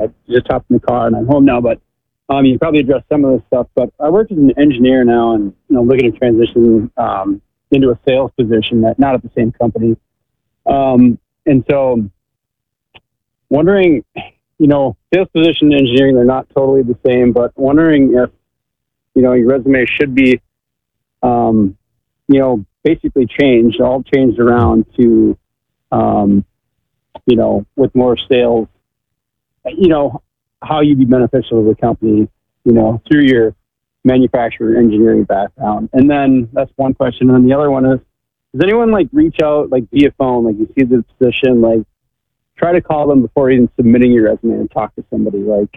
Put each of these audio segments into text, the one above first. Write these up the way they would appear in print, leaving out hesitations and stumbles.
I just hopped in the car and I'm home now, but you probably addressed some of this stuff. But I work as an engineer now, and looking to transition into a sales position, not at the same company. And so, wondering, sales position and engineering, they're not totally the same, but wondering if your resume should be, basically changed around to, with more sales, how you'd be beneficial to the company, through your manufacturer engineering background. And then that's one question. And then the other one is, does anyone reach out via phone, you see the position, try to call them before even submitting your resume and talk to somebody, is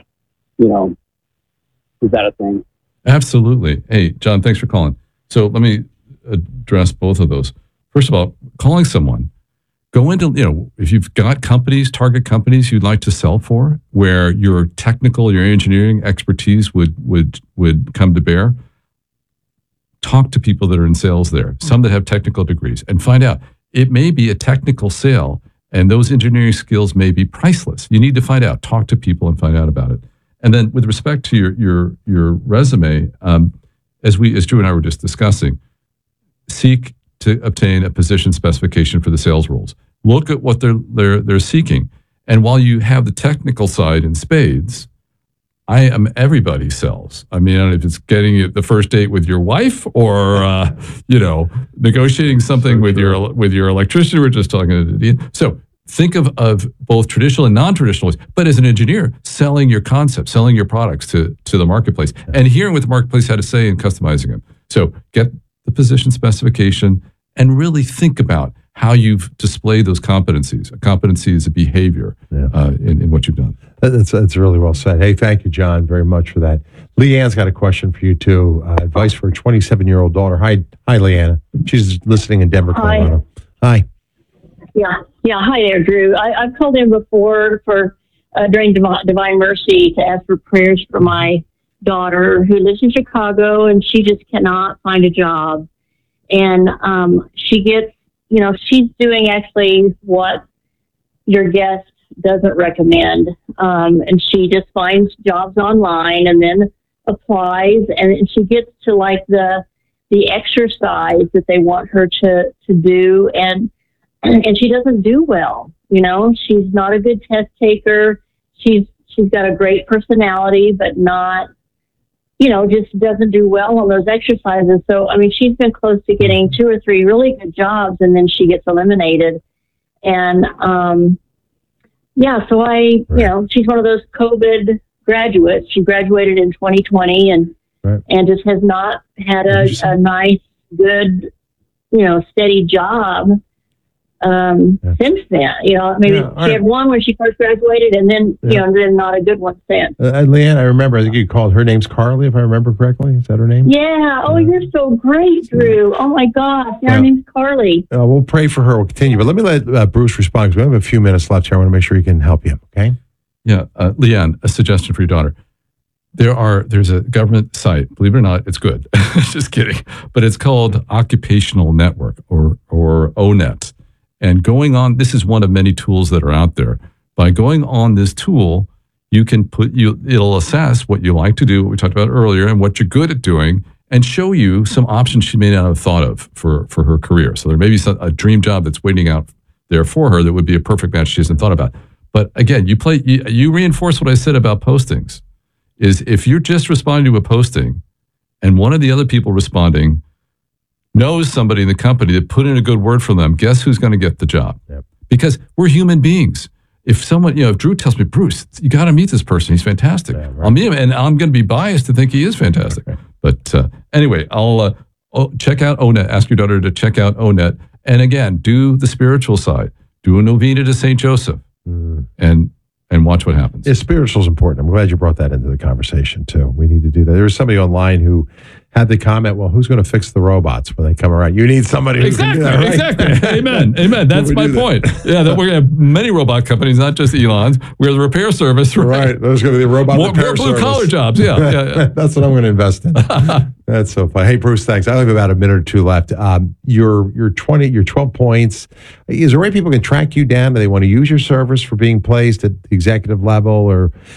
that a thing? Absolutely. Hey, John, thanks for calling. So let me address both of those. First of all, calling someone, go into, if you've got target companies you'd like to sell for, where your engineering expertise would come to bear, talk to people that are in sales there, some that have technical degrees, and find out. It may be a technical sale, and those engineering skills may be priceless. You need to find out, talk to people and find out about it. And then with respect to your resume, as Drew and I were just discussing, seek to obtain a position specification for the sales roles. Look at what they're seeking. And while you have the technical side in spades, I am everybody sells. I mean, I don't know if it's getting the first date with your wife or negotiating something with your electrician. We're just talking to Dean. So think of both traditional and non-traditional ways, but as an engineer, selling your concepts, selling your products to the marketplace, and hearing what the marketplace had to say and customizing them. So get the position specification and really think about how you've displayed those competencies. A competency is a behavior in what you've done. That's really well said. Hey, thank you, John, very much for that. Leanne's got a question for you, too. Advice for a 27-year-old daughter. Hi, Leanna. She's listening in Denver, Colorado. Hi. Yeah. Hi there, Drew. I've called in before during Divine Mercy to ask for prayers for my daughter who lives in Chicago, and she just cannot find a job. And she gets, she's doing actually what your guest doesn't recommend. And she just finds jobs online and then applies, and she gets to the exercise that they want her to do. And she doesn't do well. She's not a good test taker. She's got a great personality, but not, just doesn't do well on those exercises. So, she's been close to getting 2 or 3 really good jobs, and then she gets eliminated. And, so she's one of those COVID graduates. She graduated in 2020 and just has not had a nice, good, steady job since then. She had one when she first graduated, and then then not a good one since. Leanne, I remember. I think you called her name's Carly, if I remember correctly. Is that her name? Yeah. Oh, you're so great, Drew. Oh my gosh, her name's Carly. We'll pray for her. We'll continue, but let me let Bruce respond because we have a few minutes left here. I want to make sure he can help you. Okay. Yeah, Leanne, a suggestion for your daughter. There's a government site, believe it or not, it's good. Just kidding. But it's called Occupational Network or ONET. And going on, this is one of many tools that are out there. By going on this tool, you can it'll assess what you like to do, what we talked about earlier, and what you're good at doing, and show you some options she may not have thought of for her career. So there may be a dream job that's waiting out there for her that would be a perfect match she hasn't thought about. But again, you reinforce what I said about postings. Is if you're just responding to a posting and one of the other people responding knows somebody in the company that put in a good word for them, guess who's going to get the job? Yep. Because we're human beings. If someone, if Drew tells me, Bruce, you got to meet this person. He's fantastic. Yeah, right. I'll meet him, and I'm going to be biased to think he is fantastic. Okay. But anyway, I'll check out ONET. Ask your daughter to check out ONET. And again, do the spiritual side. Do a novena to St. Joseph. And watch what happens. Yeah, spiritual is important. I'm glad you brought that into the conversation, too. We need to do that. There was somebody online who had the comment, well, who's going to fix the robots when they come around? You need somebody who can do that, right? Exactly. Amen. That's my point. Yeah, that we're going to have many robot companies, not just Elon's. We're the repair service. Right. There's going to be a robot repair service. More blue-collar jobs, yeah. That's what I'm going to invest in. That's so fun. Hey, Bruce, thanks. I have about a minute or two left. Your 12 points. Is there a way people can track you down? Do they want to use your service for being placed at the executive level? Or